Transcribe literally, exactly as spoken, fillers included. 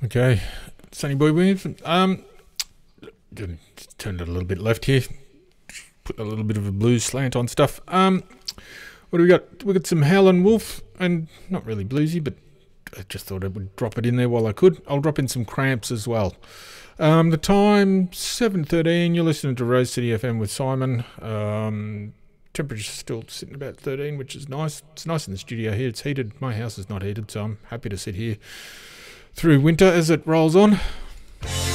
Okay, Sonny Boy Williams. Um, turned it a little bit left here. Put a little bit of a blues slant on stuff. Um, what do we got? We got some Howlin' Wolf, and not really bluesy, but I just thought I would drop it in there while I could. I'll drop in some Cramps as well. Um, the time seven thirteen. You're listening to Rose City F M with Simon. Um, temperature's still sitting about thirteen, which is nice. It's nice in the studio here. It's heated. My house is not heated, so I'm happy to sit here through winter as it rolls on.